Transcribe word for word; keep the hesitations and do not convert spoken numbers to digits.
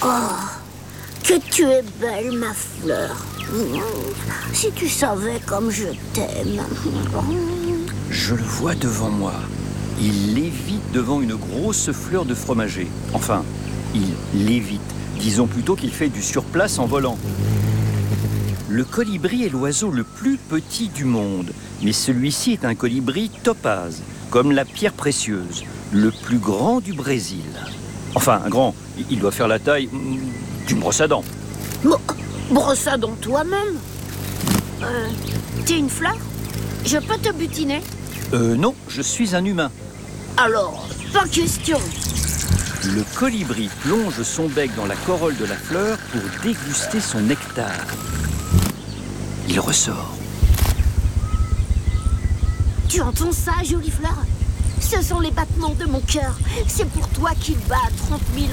Oh, que tu es belle, ma fleur. Si tu savais comme je t'aime. Je le vois devant moi. Il lévite devant une grosse fleur de fromager. Enfin, il lévite. Disons plutôt qu'il fait du surplace en volant. Le colibri est l'oiseau le plus petit du monde, mais celui-ci est un colibri topaze, comme la pierre précieuse, le plus grand du Brésil. Enfin, un grand, il doit faire la taille d'une brosse à dents. Bon, brosse à dents toi-même. Euh, t'es une fleur? Je peux te butiner? Euh, non, je suis un humain. Alors, pas question. Le colibri plonge son bec dans la corolle de la fleur pour déguster son nectar. Il ressort. Tu entends ça, jolie fleur? Ce sont les battements de mon cœur. C'est pour toi qu'il bat à trente mille